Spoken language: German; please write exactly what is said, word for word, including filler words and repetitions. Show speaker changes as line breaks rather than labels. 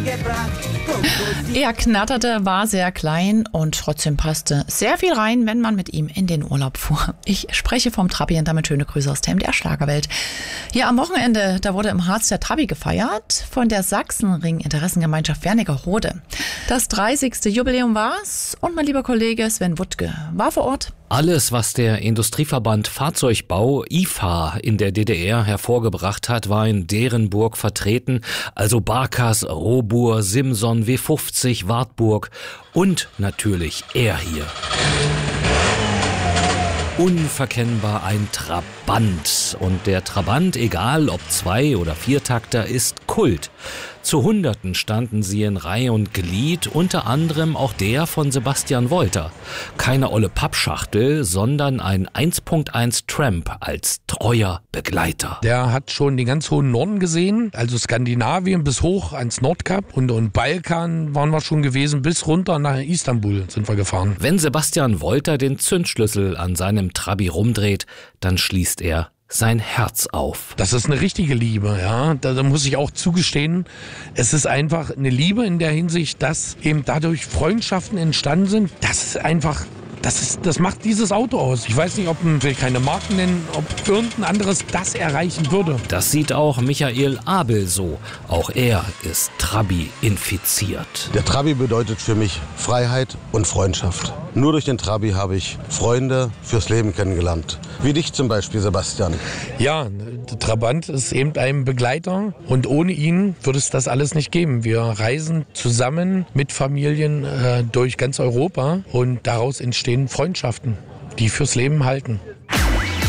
Er knatterte, war sehr klein und trotzdem passte sehr viel rein, wenn man mit ihm in den Urlaub fuhr. Ich spreche vom Trabi und damit schöne Grüße aus der Schlagerwelt. Ja, am Wochenende, da wurde im Harz der Trabi gefeiert von der Sachsenring-Interessengemeinschaft Wernigerode. Das dreißigste Jubiläum war's und mein lieber Kollege Sven Wuttke war vor Ort.
Alles, was der Industrieverband Fahrzeugbau I F A in der D D R hervorgebracht hat, war in Derenburg vertreten. Also Barkas, Robur, Simson, W fünfzig, Wartburg und natürlich er hier. Unverkennbar ein Trabant. Und der Trabant, egal ob Zwei- oder Viertakter, ist Kult. Zu Hunderten standen sie in Reihe und Glied, unter anderem auch der von Sebastian Wolter. Keine olle Pappschachtel, sondern ein eins Punkt eins Tramp als treuer Begleiter.
Der hat schon den ganz hohen Norden gesehen, also Skandinavien bis hoch ans Nordkap und, und Balkan waren wir schon gewesen, bis runter nach Istanbul sind wir gefahren.
Wenn Sebastian Wolter den Zündschlüssel an seinem Trabi rumdreht, dann schließt er sein Herz auf.
Das ist eine richtige Liebe, ja. Da, da muss ich auch zugestehen, es ist einfach eine Liebe in der Hinsicht, dass eben dadurch Freundschaften entstanden sind. Das ist einfach, das ist, das macht dieses Auto aus. Ich weiß nicht, ob man, will keine Marken nennen, ob irgendein anderes das erreichen würde.
Das sieht auch Michael Abel so. Auch er ist Trabi infiziert.
Der Trabi bedeutet für mich Freiheit und Freundschaft. Nur durch den Trabi habe ich Freunde fürs Leben kennengelernt. Wie dich zum Beispiel, Sebastian.
Ja, der Trabant ist eben ein Begleiter und ohne ihn würde es das alles nicht geben. Wir reisen zusammen mit Familien äh, durch ganz Europa und daraus entstehen Freundschaften, die fürs Leben halten.